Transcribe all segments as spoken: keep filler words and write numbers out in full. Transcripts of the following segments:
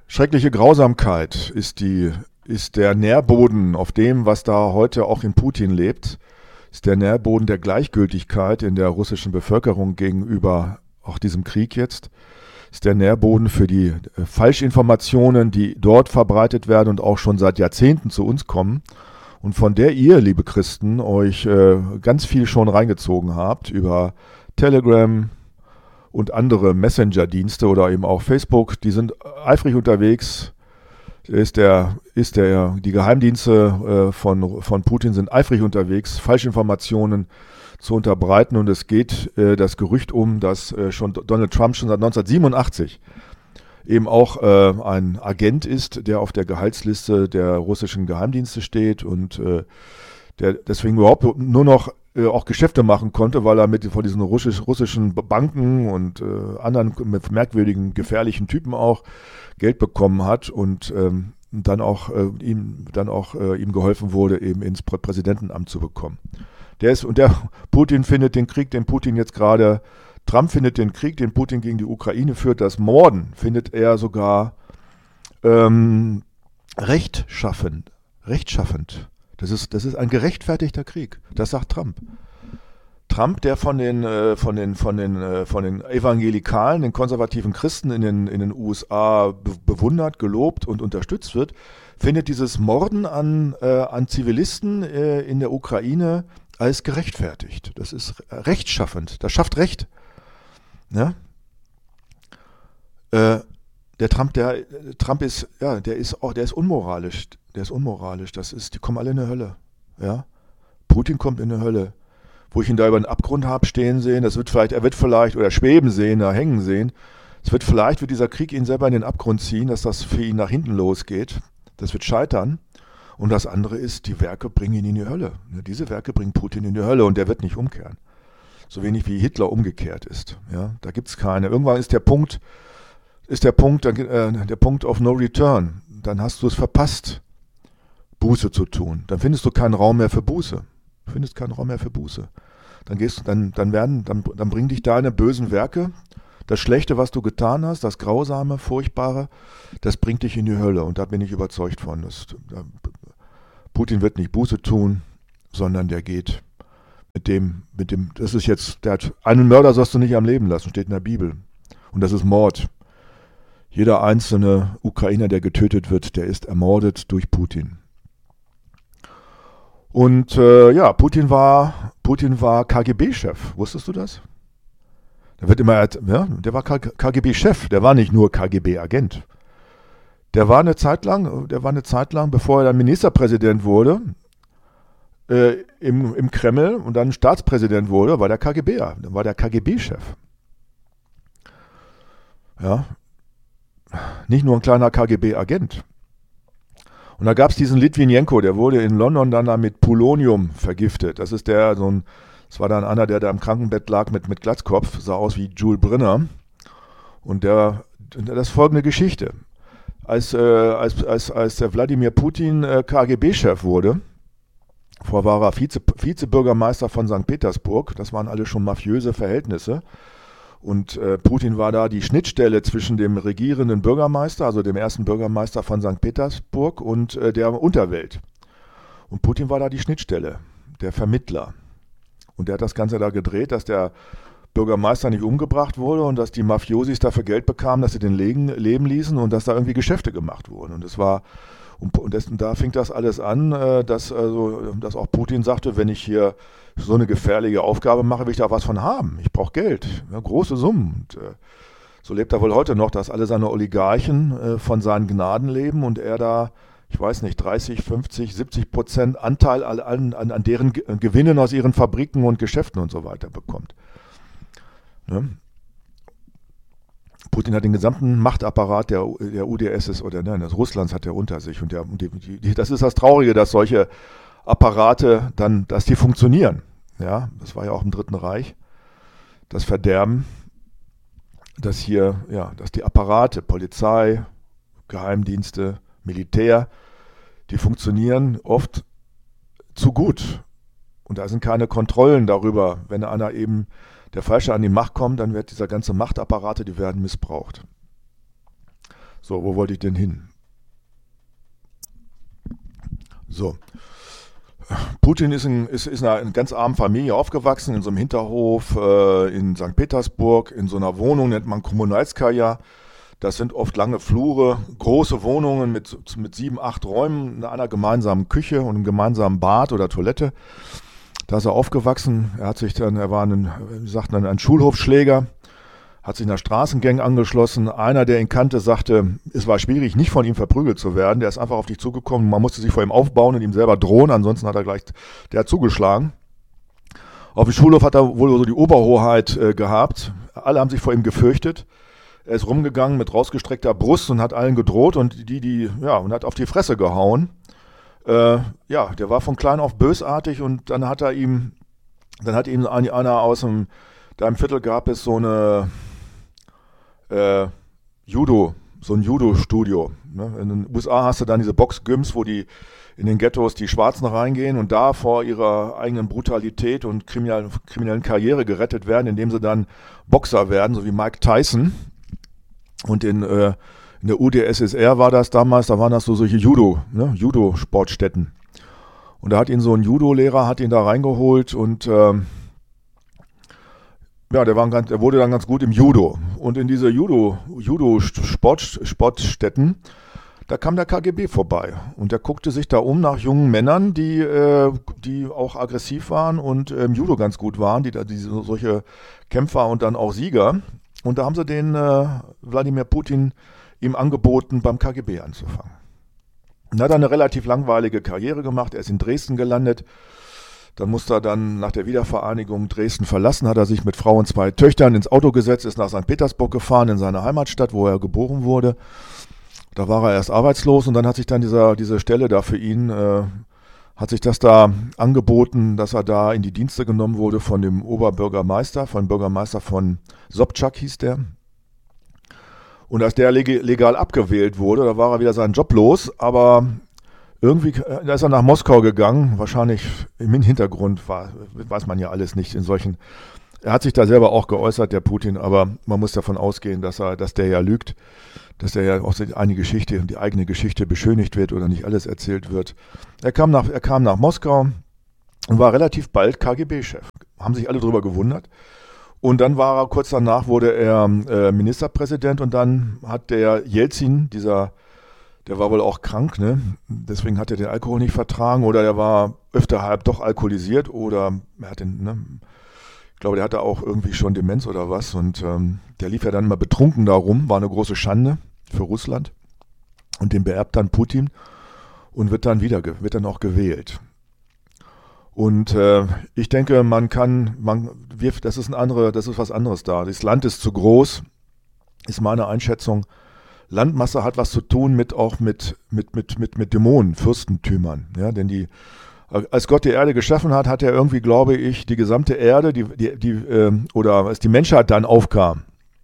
Schreckliche Grausamkeit ist die, ist der Nährboden auf dem, was da heute auch in Putin lebt, ist der Nährboden der Gleichgültigkeit in der russischen Bevölkerung gegenüber auch diesem Krieg jetzt, ist der Nährboden für die äh, Falschinformationen, die dort verbreitet werden und auch schon seit Jahrzehnten zu uns kommen und von der ihr, liebe Christen, euch äh, ganz viel schon reingezogen habt über Telegram und andere Messenger-Dienste oder eben auch Facebook. Die sind eifrig unterwegs. Ist der, ist der, die Geheimdienste äh, von, von Putin sind eifrig unterwegs, Falschinformationen zu unterbreiten. Und es geht äh, das Gerücht um, dass äh, schon Donald Trump schon seit neunzehnhundertsiebenundachtzig eben auch äh, ein Agent ist, der auf der Gehaltsliste der russischen Geheimdienste steht und äh, der deswegen überhaupt nur noch äh, auch Geschäfte machen konnte, weil er mit von diesen russisch, russischen Banken und äh, anderen merkwürdigen, gefährlichen Typen auch Geld bekommen hat und ähm, dann auch äh, ihm dann auch äh, ihm geholfen wurde, eben ins Prä- Präsidentenamt zu bekommen. Der ist und der Putin findet den Krieg, den Putin jetzt gerade Trump findet den Krieg, den Putin gegen die Ukraine führt, das Morden findet er sogar ähm, rechtschaffend, rechtschaffend. Das ist, das ist ein gerechtfertigter Krieg. Das sagt Trump. Trump, der von den, äh, von den, von den, äh, von den Evangelikalen, den konservativen Christen in den, in den U S A be- bewundert, gelobt und unterstützt wird, findet dieses Morden an, äh, an Zivilisten äh, in der Ukraine als gerechtfertigt. Das ist rechtschaffend. Das schafft Recht. Ja? Äh, der Trump, der Trump ist, ja, der ist auch, der ist unmoralisch. Der ist unmoralisch. Das ist, die kommen alle in die Hölle. Ja? Putin kommt in die Hölle. Wo ich ihn da über den Abgrund habe stehen sehen, das wird vielleicht, er wird vielleicht, oder schweben sehen, da hängen sehen. Es wird vielleicht, wird dieser Krieg ihn selber in den Abgrund ziehen, dass das für ihn nach hinten losgeht. Das wird scheitern. Und das andere ist, die Werke bringen ihn in die Hölle. Diese Werke bringen Putin in die Hölle und der wird nicht umkehren. So wenig wie Hitler umgekehrt ist. Ja, da gibt es keine. Irgendwann ist der Punkt, ist der Punkt, äh, der Punkt of no return. Dann hast du es verpasst, Buße zu tun. Dann findest du keinen Raum mehr für Buße. Du findest keinen Raum mehr für Buße. Dann gehst, dann, dann werden, dann, dann bringen dich deine bösen Werke, das Schlechte, was du getan hast, das Grausame, Furchtbare, das bringt dich in die Hölle. Und da bin ich überzeugt von. Das, da, Putin wird nicht Buße tun, sondern der geht mit dem, mit dem, das ist jetzt, der hat, einen Mörder sollst du nicht am Leben lassen, steht in der Bibel. Und das ist Mord. Jeder einzelne Ukrainer, der getötet wird, der ist ermordet durch Putin. Und äh, ja, Putin war, Putin war K G B-Chef. Wusstest du das? Da wird immer, ja, der war K G B-Chef, der war nicht nur K G B-Agent. Der war eine Zeit lang, der war eine Zeit lang, bevor er dann Ministerpräsident wurde, äh, im, im Kreml und dann Staatspräsident wurde, war der K G Bler, dann war der K G B-Chef. Ja, nicht nur ein kleiner K G B-Agent. Und da gab es diesen Litwinenko, der wurde in London dann da mit Polonium vergiftet. Das ist der, so ein, das war dann einer, der da im Krankenbett lag mit, mit Glatzkopf, sah aus wie Jules Brenner. Und der, das ist folgende Geschichte. Als, äh, als, als, als der Wladimir Putin äh, K G B-Chef wurde, vorher war er Vize, Vizebürgermeister von Sankt Petersburg, das waren alle schon mafiöse Verhältnisse. Und äh, Putin war da die Schnittstelle zwischen dem regierenden Bürgermeister, also dem ersten Bürgermeister von Sankt Petersburg und äh, der Unterwelt. Und Putin war da die Schnittstelle, der Vermittler. Und der hat das Ganze da gedreht, dass der Bürgermeister nicht umgebracht wurde und dass die Mafiosis dafür Geld bekamen, dass sie den leben, leben ließen und dass da irgendwie Geschäfte gemacht wurden. Und es war und, und, das, und da fing das alles an, äh, dass, also, dass auch Putin sagte, wenn ich hier so eine gefährliche Aufgabe mache, will ich da was von haben. Ich brauche Geld, ja, große Summen. Und, äh, so lebt er wohl heute noch, dass alle seine Oligarchen äh, von seinen Gnaden leben und er da, ich weiß nicht, dreißig, fünfzig, siebzig Prozent Anteil an, an, an deren Gewinnen aus ihren Fabriken und Geschäften und so weiter bekommt. Ne? Putin hat den gesamten Machtapparat der, der U D S S oder nein, des Russlands hat er unter sich. Und, der, und die, die, das ist das Traurige, dass solche Apparate dann, dass die funktionieren. Ja, das war ja auch im Dritten Reich. Das Verderben, dass hier, ja, dass die Apparate, Polizei, Geheimdienste, Militär, die funktionieren oft zu gut. Und da sind keine Kontrollen darüber, wenn einer eben der Falsche an die Macht kommt, dann wird dieser ganze Machtapparate, die werden missbraucht. So, wo wollte ich denn hin? So. Putin ist in, ist, ist in einer ganz armen Familie aufgewachsen, in so einem Hinterhof äh, in Sankt Petersburg, in so einer Wohnung, nennt man Kommunalskaja. Das sind oft lange Flure, große Wohnungen mit, mit sieben, acht Räumen, in einer gemeinsamen Küche und einem gemeinsamen Bad oder Toilette. Da ist er aufgewachsen. Er hat sich dann, er war ein, wie sagt man, ein Schulhofschläger, hat sich einer Straßengang angeschlossen. Einer, der ihn kannte, sagte, es war schwierig, nicht von ihm verprügelt zu werden. Der ist einfach auf dich zugekommen. Man musste sich vor ihm aufbauen und ihm selber drohen. Ansonsten hat er gleich, der hat zugeschlagen. Auf dem Schulhof hat er wohl so die Oberhoheit äh, gehabt. Alle haben sich vor ihm gefürchtet. Er ist rumgegangen mit rausgestreckter Brust und hat allen gedroht und die, die, ja, und hat auf die Fresse gehauen. Äh, ja, der war von klein auf bösartig und dann hat er ihm, dann hat ihm einer aus dem, da im Viertel gab es so eine, Äh, Judo, so ein Judo-Studio. Ne? In den U S A hast du dann diese Box-Gyms, wo die in den Ghettos die Schwarzen reingehen und da vor ihrer eigenen Brutalität und kriminellen, kriminellen Karriere gerettet werden, indem sie dann Boxer werden, so wie Mike Tyson. Und in, äh, in der U d S S R war das damals, da waren das so solche Judo, ne? Judo-Sportstätten. Und da hat ihn so ein Judo-Lehrer, hat ihn da reingeholt und ähm, ja, der, war ganz, der wurde dann ganz gut im Judo. Und in diese Judo, Judo-Sportstätten, da kam der K G B vorbei. Und der guckte sich da um nach jungen Männern, die, äh, die auch aggressiv waren und im ähm, Judo ganz gut waren, die, die solche Kämpfer und dann auch Sieger. Und da haben sie den äh, Wladimir Putin ihm angeboten, beim K G B anzufangen. Und hat dann eine relativ langweilige Karriere gemacht. Er ist in Dresden gelandet. Dann musste er dann nach der Wiedervereinigung Dresden verlassen, hat er sich mit Frau und zwei Töchtern ins Auto gesetzt, ist nach Sankt Petersburg gefahren, in seine Heimatstadt, wo er geboren wurde. Da war er erst arbeitslos und dann hat sich dann dieser, diese Stelle da für ihn, äh, hat sich das da angeboten, dass er da in die Dienste genommen wurde von dem Oberbürgermeister, von dem Bürgermeister von Sobczak hieß der. Und als der leg- legal abgewählt wurde, da war er wieder seinen Job los, aber irgendwie, da ist er nach Moskau gegangen, wahrscheinlich im Hintergrund, war, weiß man ja alles nicht in solchen, er hat sich da selber auch geäußert, der Putin, aber man muss davon ausgehen, dass er, dass der ja lügt, dass der ja auch eine Geschichte, die eigene Geschichte beschönigt wird oder nicht alles erzählt wird. Er kam nach, er kam nach Moskau und war relativ bald K G B-Chef. Haben sich alle drüber gewundert. Und dann war er, kurz danach wurde er äh, Ministerpräsident und dann hat der Jelzin, dieser Der war wohl auch krank, ne? Deswegen hat er den Alkohol nicht vertragen oder er war öfter halb doch alkoholisiert oder er hat den, ne? Ich glaube, der hatte auch irgendwie schon Demenz oder was und ähm, der lief ja dann immer betrunken da rum, war eine große Schande für Russland und den beerbt dann Putin und wird dann wieder, wird dann auch gewählt. Und äh, ich denke, man kann, man, wir, das ist ein andere, das ist was anderes da. Das Land ist zu groß, ist meine Einschätzung. Landmasse hat was zu tun mit auch mit, mit, mit, mit, mit Dämonen, Fürstentümern. Ja, denn die, als Gott die Erde geschaffen hat, hat er irgendwie, glaube ich, die gesamte Erde, die, die, die, äh, oder als die Menschheit dann aufkam.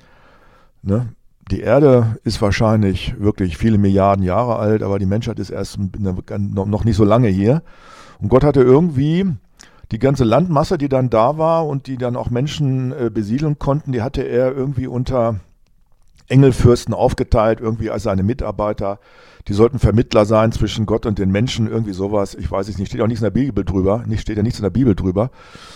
Ne? Die Erde ist wahrscheinlich wirklich viele Milliarden Jahre alt, aber die Menschheit ist erst noch nicht so lange hier. Und Gott hatte irgendwie die ganze Landmasse, die dann da war und die dann auch Menschen äh, besiedeln konnten, die hatte er irgendwie unter Engelfürsten aufgeteilt, irgendwie als seine Mitarbeiter. Die sollten Vermittler sein zwischen Gott und den Menschen, irgendwie sowas. Ich weiß es nicht, steht auch nichts in der Bibel drüber. Nicht, steht ja nichts in der Bibel drüber.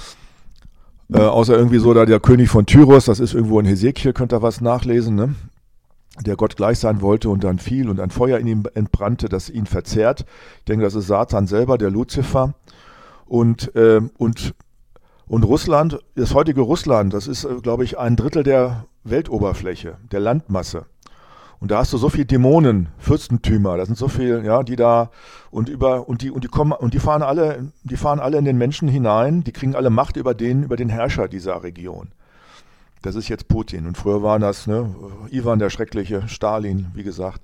Äh, außer irgendwie so da der König von Tyros, das ist irgendwo in Hesekiel, könnt ihr was nachlesen, ne? Der Gott gleich sein wollte und dann fiel und ein Feuer in ihm entbrannte, das ihn verzehrt. Ich denke, das ist Satan selber, der Luzifer. Und, äh, und, und Russland, das heutige Russland, das ist, glaube ich, ein Drittel der Weltoberfläche, der Landmasse. Und da hast du so viele Dämonen, Fürstentümer, da sind so viele, ja, die da und über und die und die kommen und die fahren alle, die fahren alle in den Menschen hinein, die kriegen alle Macht über den, über den Herrscher dieser Region. Das ist jetzt Putin. Und früher waren das, ne, Iwan der Schreckliche, Stalin, wie gesagt.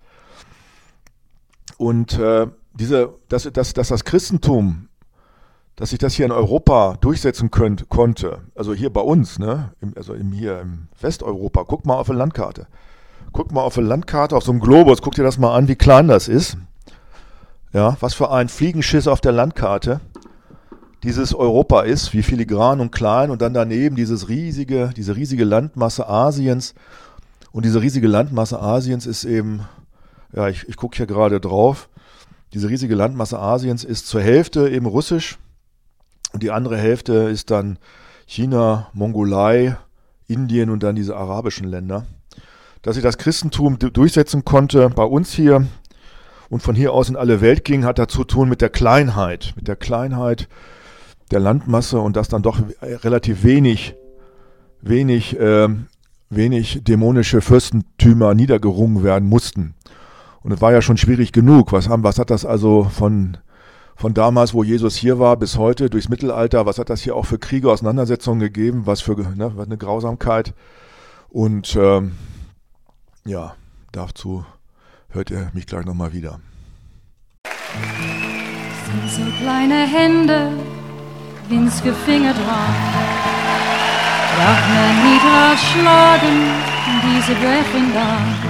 Und äh, diese, dass, dass, dass das Christentum, dass sich das hier in Europa durchsetzen könnt, konnte, also hier bei uns, ne, im, also im, hier im Westeuropa, guck mal auf eine Landkarte. Guck mal auf eine Landkarte, auf so einem Globus, guck dir das mal an, wie klein das ist. Ja, was für ein Fliegenschiss auf der Landkarte dieses Europa ist, wie filigran und klein und dann daneben dieses riesige, diese riesige Landmasse Asiens. Und diese riesige Landmasse Asiens ist eben Ja, ich, ich gucke hier gerade drauf. Diese riesige Landmasse Asiens ist zur Hälfte eben russisch und die andere Hälfte ist dann China, Mongolei, Indien und dann diese arabischen Länder. Dass sich das Christentum d- durchsetzen konnte bei uns hier und von hier aus in alle Welt ging, hat dazu zu tun mit der Kleinheit, mit der Kleinheit der Landmasse und dass dann doch relativ wenig, wenig, äh, wenig dämonische Fürstentümer niedergerungen werden mussten. Und es war ja schon schwierig genug. Was haben, was hat das also von, von damals, wo Jesus hier war, bis heute, durchs Mittelalter, was hat das hier auch für Kriege, Auseinandersetzungen gegeben, was für ne, was eine Grausamkeit. Und ähm, ja, dazu hört ihr mich gleich nochmal wieder. Sind so kleine Hände, winzige Finger dran. Darf man nie drauf schlagen, diese brechen dann.